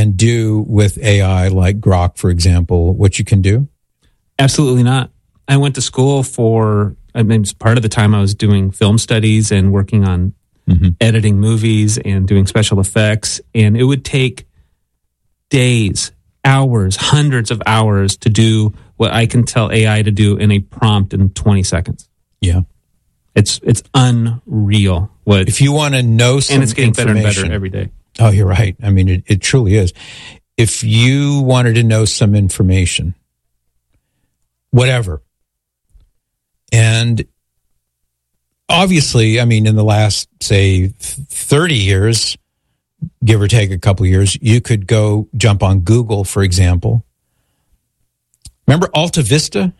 and do with AI, like Grok, for example, what you can do? Absolutely not. I went to school part of the time I was doing film studies and working on editing movies and doing special effects. And it would take days, hours, hundreds of hours to do what I can tell AI to do in a prompt in 20 seconds. Yeah. It's unreal. If you want to know some and it's getting better and information, better every day. Oh, you're right. I mean, it truly is. If you wanted to know some information, whatever, and obviously, I mean, in the last, say, 30 years, give or take a couple years, you could go jump on Google, for example. Remember Alta Vista?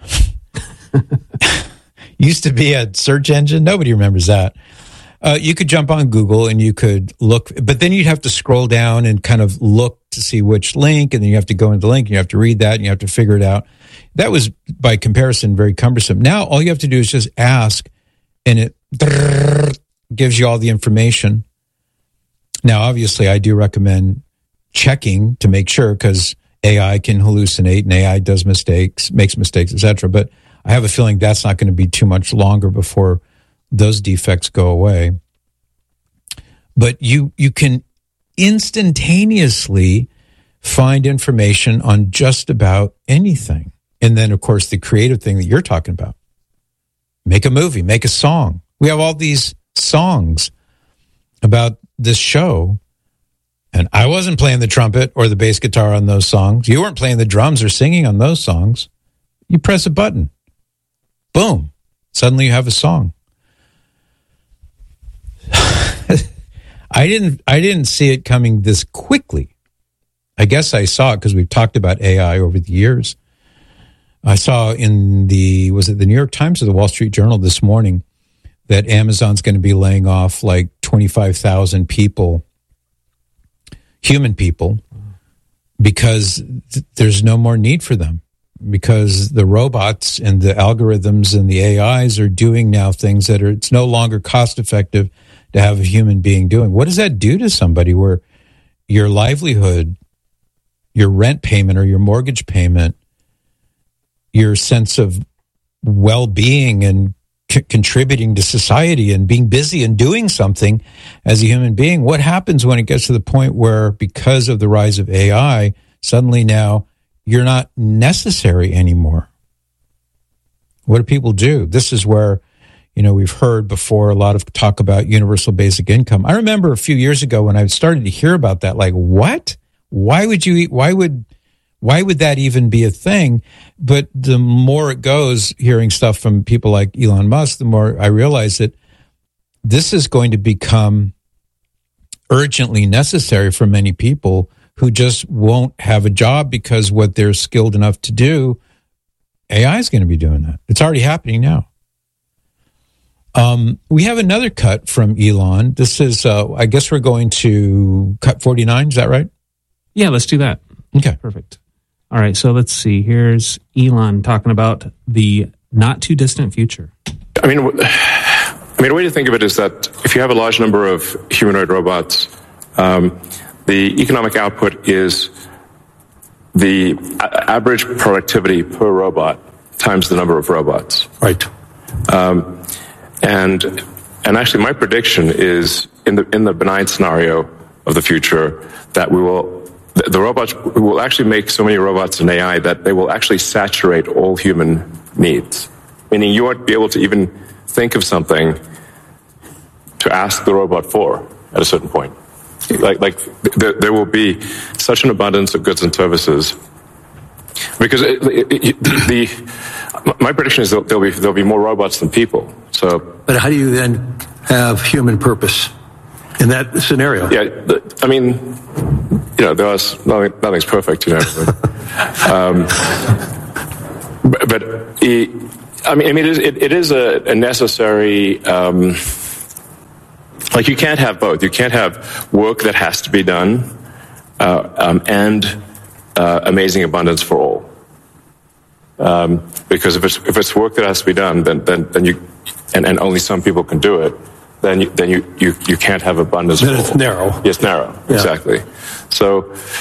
Used to be a search engine. Nobody remembers that. You could jump on Google and you could look, but then you'd have to scroll down and kind of look to see which link, and then you have to go into the link and you have to read that and you have to figure it out. That was, by comparison, very cumbersome. Now, all you have to do is just ask, and it gives you all the information. Now, obviously, I do recommend checking to make sure, because AI can hallucinate and AI does mistakes, makes mistakes, etc. But I have a feeling that's not going to be too much longer before those defects go away. But you can instantaneously find information on just about anything. And then, of course, the creative thing that you're talking about. Make a movie, make a song. We have all these songs about this show, and I wasn't playing the trumpet or the bass guitar on those songs. You weren't playing the drums or singing on those songs. You press a button. Boom. Suddenly you have a song. I didn't see it coming this quickly. I guess I saw it because we've talked about AI over the years. I saw in was it the New York Times or the Wall Street Journal this morning that Amazon's going to be laying off like 25,000 people, human people, because there's no more need for them, because the robots and the algorithms and the AIs are doing now things that it's no longer cost effective to have a human being doing. What does that do to somebody where your livelihood, your rent payment or your mortgage payment, your sense of well-being and contributing to society and being busy and doing something as a human being? What happens when it gets to the point where, because of the rise of AI, suddenly now you're not necessary anymore? What do people do? This is where, we've heard before a lot of talk about universal basic income. I remember a few years ago when I started to hear about that, like, what? Why would that even be a thing? But the more it goes, hearing stuff from people like Elon Musk, the more I realize that this is going to become urgently necessary for many people who just won't have a job because what they're skilled enough to do, AI is going to be doing that. It's already happening now. We have another cut from Elon. This is, I guess we're going to cut 49. Is that right? Yeah, let's do that. Okay. Perfect. All right, so let's see. Here's Elon talking about the not too distant future. I mean, a way to think of it is that if you have a large number of humanoid robots, the economic output is the average productivity per robot times the number of robots. Right. And actually, my prediction is in the benign scenario of the future that the robots will actually make so many robots and AI that they will actually saturate all human needs. Meaning you won't be able to even think of something to ask the robot for at a certain point. Like there will be such an abundance of goods and services, because my prediction is that there'll be more robots than people. So, but how do you then have human purpose in that scenario? Yeah, I mean, nothing's perfect, but it is a necessary. Like, you can't have both. You can't have work that has to be done and amazing abundance for all. Because if it's work that has to be done, then you and only some people can do it, then you can't have abundance. Then it's narrow. Yes, narrow. Yeah. Exactly. So